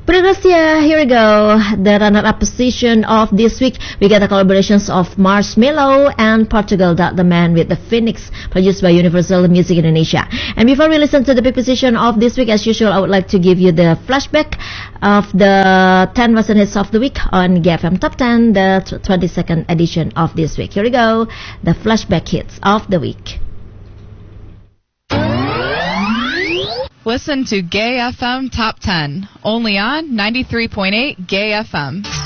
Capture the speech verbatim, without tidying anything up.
Progressia, here we go. The runner-up position of this week, we get the collaborations of Marshmello and Portugal, The Man with the Phoenix, produced by Universal Music Indonesia. And before we listen to the big position of this week, as usual, I would like to give you the flashback of the ten Western hits of the week on Gay F M Top ten, the twenty-second edition of this week. Here we go, the flashback hits of the week. Listen to Gay F M Top ten, only on ninety-three point eight Gay F M.